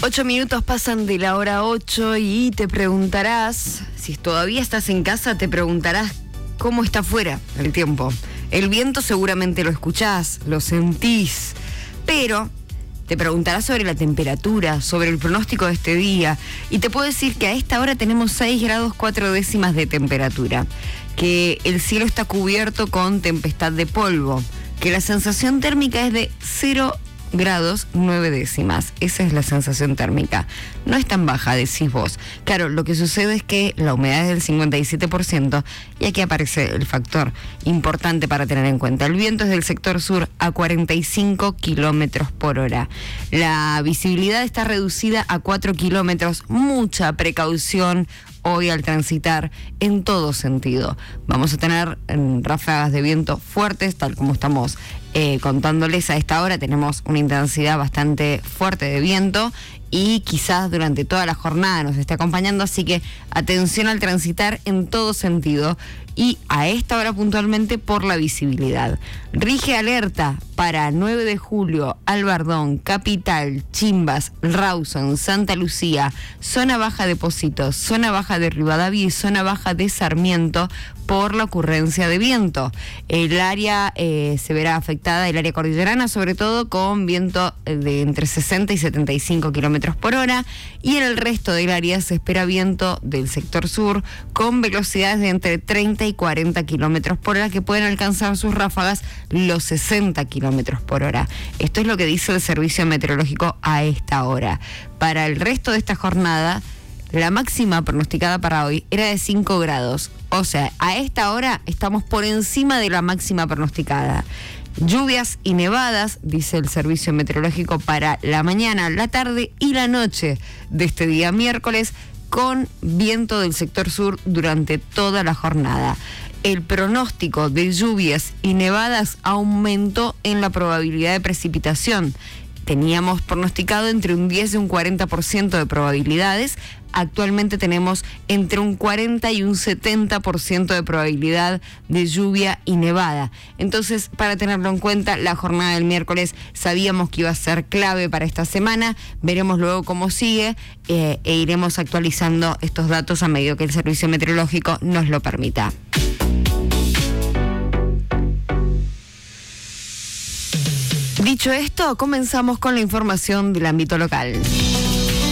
8 minutos pasan de la hora 8 y te preguntarás, si todavía estás en casa, te preguntarás cómo está afuera el tiempo. El viento seguramente lo escuchás, lo sentís, pero te preguntarás sobre la temperatura, sobre el pronóstico de este día, y te puedo decir que a esta hora tenemos 6 grados 4 décimas de temperatura, que el cielo está cubierto con tempestad de polvo, que la sensación térmica es de 0 grados 9 décimas. Esa es la sensación térmica. No es tan baja, decís vos. Claro, lo que sucede es que la humedad es del 57% y aquí aparece el factor importante para tener en cuenta. El viento es del sector sur a 45 kilómetros por hora. La visibilidad está reducida a 4 kilómetros. Mucha precaución hoy al transitar en todo sentido. Vamos a tener ráfagas de viento fuertes, tal como estamos contándoles a esta hora. Tenemos una intensidad bastante fuerte de viento y quizás durante toda la jornada nos esté acompañando, así que atención al transitar en todo sentido y a esta hora puntualmente por la visibilidad. Rige alerta para 9 de julio, Albardón, Capital, Chimbas, Rawson, Santa Lucía, zona baja de Positos, zona baja de Rivadavia y zona baja de Sarmiento por la ocurrencia de viento. El área se verá afectada, el área cordillerana, sobre todo con viento de entre 60 y 75 kilómetros por hora, y en el resto del área se espera viento del sector sur con velocidades de entre 30 y 40 kilómetros por hora que pueden alcanzar sus ráfagas los 60 kilómetros por hora. Esto es lo que dice el servicio meteorológico a esta hora. Para el resto de esta jornada, la máxima pronosticada para hoy era de 5 grados. O sea, a esta hora estamos por encima de la máxima pronosticada. Lluvias y nevadas, dice el servicio meteorológico, para la mañana, la tarde y la noche de este día miércoles, con viento del sector sur durante toda la jornada. El pronóstico de lluvias y nevadas aumentó en la probabilidad de precipitación. Teníamos pronosticado entre un 10 y un 40% de probabilidades. Actualmente tenemos entre un 40 y un 70% de probabilidad de lluvia y nevada. Entonces, para tenerlo en cuenta, la jornada del miércoles sabíamos que iba a ser clave para esta semana. Veremos luego cómo sigue e iremos actualizando estos datos a medida que el servicio meteorológico nos lo permita. Dicho esto, comenzamos con la información del ámbito local.